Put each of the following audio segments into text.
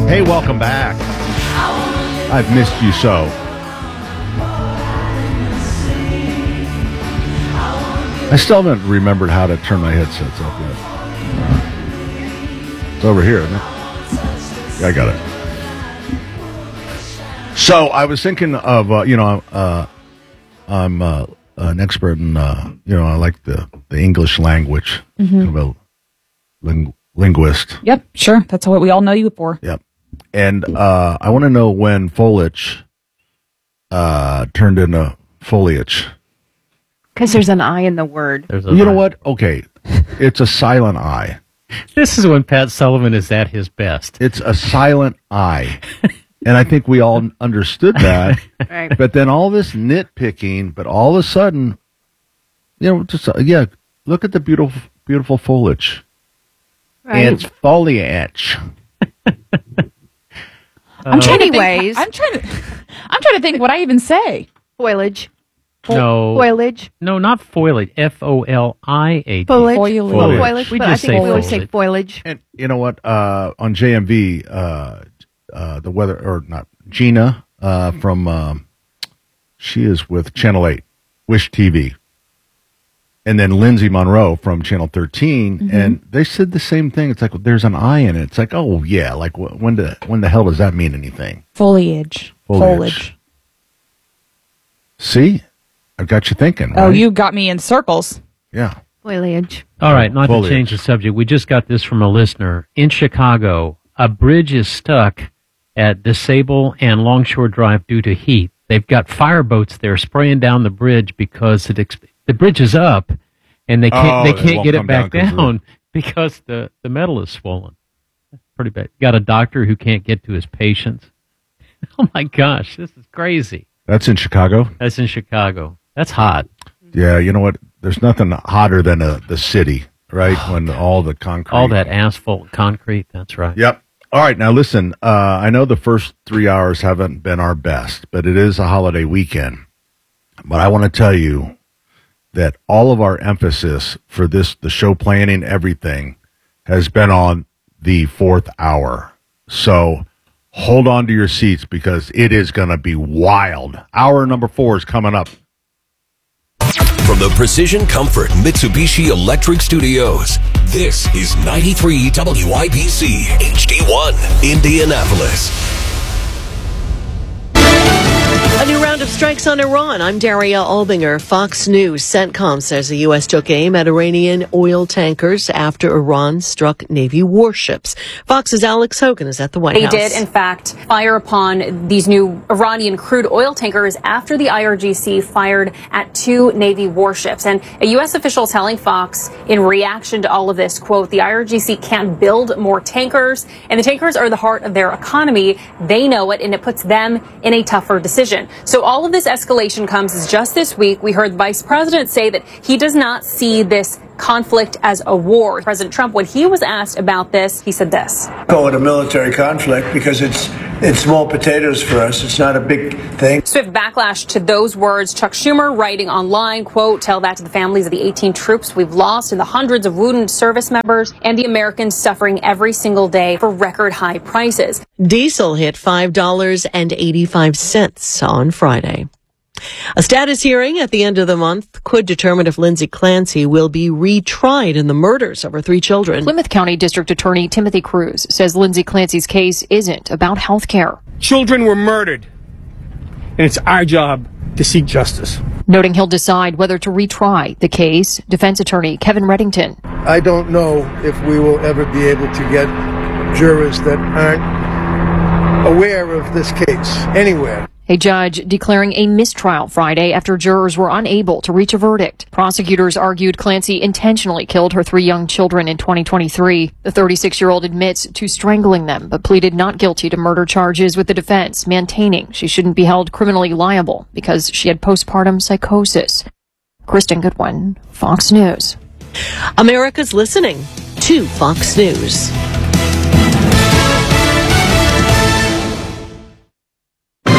Hey, welcome back. I've missed you so. I still haven't remembered how to turn my headsets up yet. It's over here, isn't it? Yeah, I got it. So I was thinking of, I'm an expert in, I like the English language. Mm-hmm. Kind of a linguist. Yep, sure. That's what we all know you for. Yep. And I want to know when foliage turned into foliage. Because there's an I in the word. You know what? Okay. It's a silent I. This is when Pat Sullivan is at his best. It's a silent I. And I think we all understood that. Right. But then all this nitpicking, but all of a sudden, look at the beautiful foliage. Right. And it's foliage. I'm trying to think what I even say. Foliage. No. Foliage. No, not foliage. Foliage. Foliage. Foliage. We But I just think say we always say foliage. foliage. And you know what? On JMV, the weather, or not, Gina from, she is with Channel 8, Wish TV. And then Lindsay Monroe from Channel 13, mm-hmm. and they said the same thing. It's like, well, there's an I in it. It's like, oh, yeah, like when the hell does that mean anything? Foliage. See? I've got you thinking, right? Oh, you got me in circles. Yeah. Foliage. All right, not Foliage. to change the subject. We just got this from a listener. In Chicago, a bridge is stuck at DeSable and Longshore Drive due to heat. They've got fireboats there spraying down the bridge because the bridge is up, and they can't get it back down because the metal is swollen. That's pretty bad. Got a doctor who can't get to his patients. Oh my gosh, this is crazy. That's in Chicago? That's in Chicago. That's hot. Yeah, you know what? There's nothing hotter than the city, right? When all the concrete. All that asphalt concrete, that's right. Yep. All right, now listen, I know the first 3 hours haven't been our best, but it is a holiday weekend. But I want to tell you that all of our emphasis for the show planning, everything, has been on the fourth hour. So hold on to your seats because it is going to be wild. Hour number 4 is coming up. From the Precision Comfort Mitsubishi Electric Studios, this is 93 WIBC HD1, Indianapolis. A new round of strikes on Iran. I'm Daria Albinger. Fox News. CENTCOM says the U.S. took aim at Iranian oil tankers after Iran struck Navy warships. Fox's Alex Hogan is at the White House. They did, in fact, fire upon these new Iranian crude oil tankers after the IRGC fired at 2 Navy warships. And a U.S. official telling Fox in reaction to all of this, quote, the IRGC can't build more tankers, and the tankers are the heart of their economy. They know it, and it puts them in a tougher decision. So all of this escalation comes as just this week we heard the vice president say that he does not see this conflict as a war. President Trump, when he was asked about this, he said this. Call it a military conflict because it's small potatoes for us. It's not a big thing. Swift backlash to those words. Chuck Schumer writing online, quote, tell that to the families of the 18 troops we've lost and the hundreds of wounded service members and the Americans suffering every single day for record high prices. Diesel hit $5.85 on Friday. A status hearing at the end of the month could determine if Lindsay Clancy will be retried in the murders of her 3 children. Plymouth County District Attorney Timothy Cruz says Lindsay Clancy's case isn't about health care. Children were murdered, and it's our job to seek justice. Noting he'll decide whether to retry the case, defense attorney Kevin Reddington. I don't know if we will ever be able to get jurors that aren't aware of this case anywhere. A judge declaring a mistrial Friday after jurors were unable to reach a verdict. Prosecutors argued Clancy intentionally killed her 3 young children in 2023. The 36-year-old admits to strangling them, but pleaded not guilty to murder charges with the defense, maintaining she shouldn't be held criminally liable because she had postpartum psychosis. Kristen Goodwin, Fox News. America's listening to Fox News.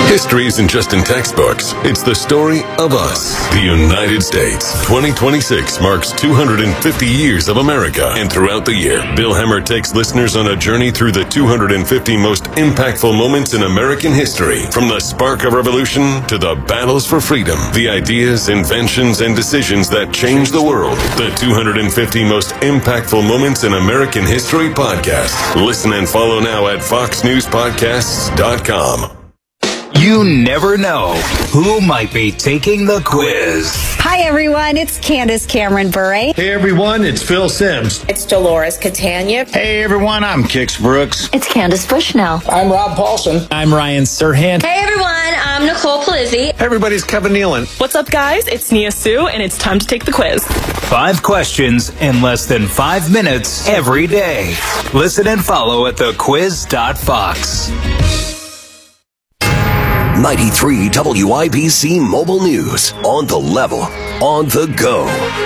History isn't just in textbooks. It's the story of us. The United States. 2026 marks 250 years of America. And throughout the year, Bill Hemmer takes listeners on a journey through the 250 most impactful moments in American history. From the spark of revolution to the battles for freedom. The ideas, inventions, and decisions that changed the world. The 250 most impactful moments in American history podcast. Listen and follow now at foxnewspodcasts.com. You never know who might be taking the quiz. Hi, everyone. It's Candace Cameron Bure. Hey, everyone. It's Phil Sims. It's Dolores Catania. Hey, everyone. I'm Kix Brooks. It's Candace Bushnell. I'm Rob Paulson. I'm Ryan Serhant. Hey, everyone. I'm Nicole Palizzi. Hey, everybody. It's Kevin Nealon. What's up, guys? It's Nia Sue, and it's time to take the quiz. 5 questions in less than 5 minutes every day. Listen and follow at thequiz.fox. 93 WIBC Mobile News. On the level, on the go.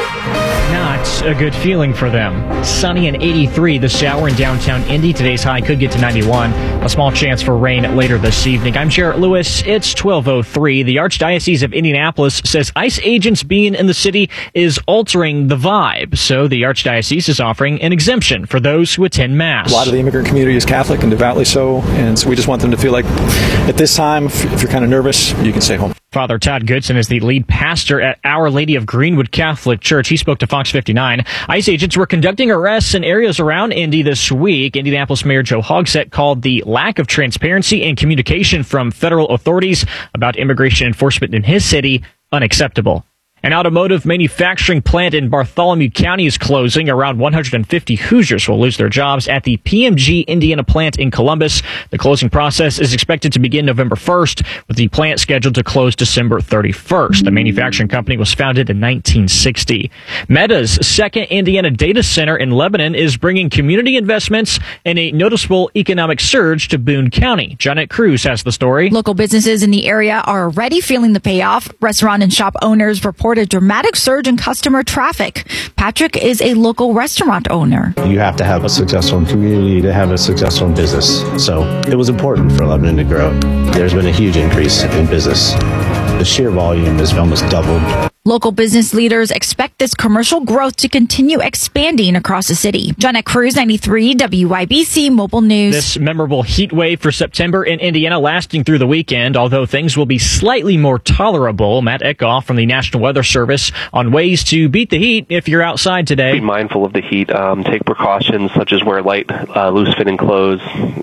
Not a good feeling for them. Sunny and 83, the shower in downtown Indy. Today's high could get to 91. A small chance for rain later this evening. I'm Jarrett Lewis. It's 12:03. The Archdiocese of Indianapolis says ICE agents being in the city is altering the vibe. So the Archdiocese is offering an exemption for those who attend Mass. A lot of the immigrant community is Catholic and devoutly so. And so we just want them to feel like at this time, if you're kind of nervous, you can stay home. Father Todd Goodson is the lead pastor at Our Lady of Greenwood Catholic Church. He spoke to Fox 59. ICE agents were conducting arrests in areas around Indy this week. Indianapolis Mayor Joe Hogsett called the lack of transparency and communication from federal authorities about immigration enforcement in his city unacceptable. An automotive manufacturing plant in Bartholomew County is closing. Around 150 Hoosiers will lose their jobs at the PMG Indiana plant in Columbus. The closing process is expected to begin November 1st, with the plant scheduled to close December 31st. The manufacturing company was founded in 1960. Meta's second Indiana data center in Lebanon is bringing community investments and a noticeable economic surge to Boone County. Janet Cruz has the story. Local businesses in the area are already feeling the payoff. Restaurant and shop owners report a dramatic surge in customer traffic. Patrick is a local restaurant owner. You have to have a successful community to have a successful business. So it was important for Lebanon to grow. There's been a huge increase in business. The sheer volume has almost doubled. Local business leaders expect this commercial growth to continue expanding across the city. Janet Cruz, 93 WIBC Mobile News. This memorable heat wave for September in Indiana lasting through the weekend, although things will be slightly more tolerable. Matt Eckhoff from the National Weather Service on ways to beat the heat if you're outside today. Be mindful of the heat. Take precautions such as wear light, loose-fitting clothes.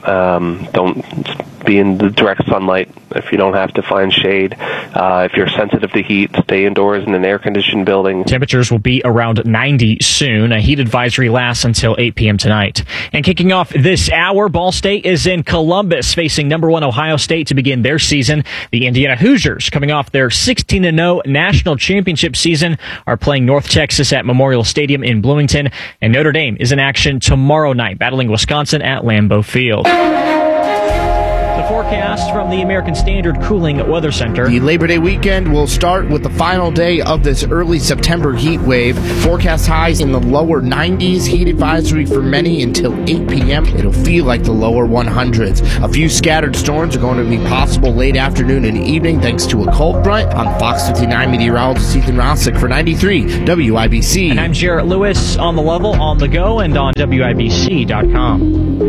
Don't be in the direct sunlight if you don't have to find shade. If you're sensitive to heat, stay indoors in an air-conditioned building. Temperatures will be around 90 soon. A heat advisory lasts until 8 p.m. tonight. And kicking off this hour, Ball State is in Columbus, facing number 1 Ohio State to begin their season. The Indiana Hoosiers, coming off their 16-0 national championship season, are playing North Texas at Memorial Stadium in Bloomington. And Notre Dame is in action tomorrow night, battling Wisconsin at Lambeau Field. The forecast from the American Standard Cooling Weather Center. The Labor Day weekend will start with the final day of this early September heat wave. Forecast highs in the lower 90s. Heat advisory for many until 8 p.m. It'll feel like the lower 100s. A few scattered storms are going to be possible late afternoon and evening thanks to a cold front. On Fox 59 meteorologist Ethan Rossick for 93 WIBC. And I'm Jarrett Lewis on the level, on the go, and on WIBC.com.